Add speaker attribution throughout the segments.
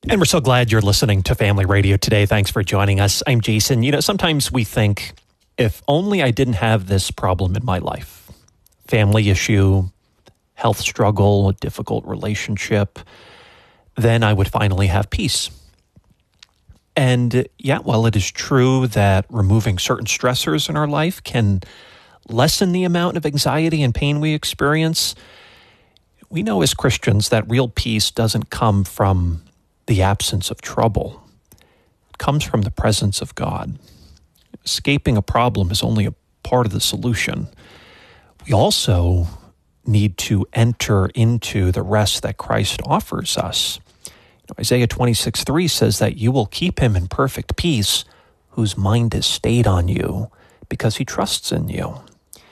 Speaker 1: And we're so glad you're listening to Family Radio today. Thanks for joining us. I'm Jason. Sometimes we think, if only I didn't have this problem in my life, family issue, health struggle, a difficult relationship, then I would finally have peace. And while it is true that removing certain stressors in our life can lessen the amount of anxiety and pain we experience, we know as Christians that real peace doesn't come from the absence of trouble. It comes from the presence of God. Escaping a problem is only a part of the solution. We also need to enter into the rest that Christ offers us. Isaiah 26:3 says that you will keep him in perfect peace whose mind is stayed on you because he trusts in you.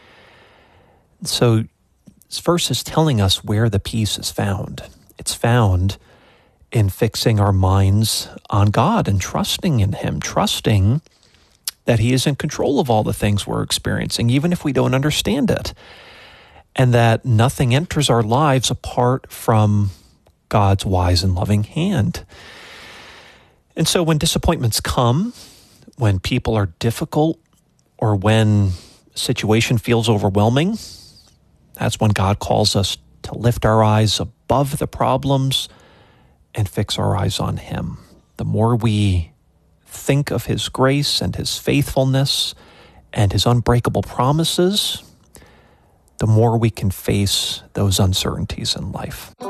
Speaker 1: So this verse is telling us where the peace is found. It's found in fixing our minds on God and trusting in him, trusting that he is in control of all the things we're experiencing, even if we don't understand it, and that nothing enters our lives apart from God's wise and loving hand. And so when disappointments come, when people are difficult, or when a situation feels overwhelming, that's when God calls us to lift our eyes above the problems and fix our eyes on him. The more we think of his grace and his faithfulness and his unbreakable promises, the more we can face those uncertainties in life.